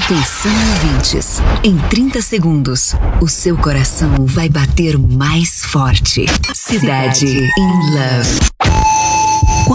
Atenção, ouvintes. Em 30 segundos, o seu coração vai bater mais forte. Cidade in Love.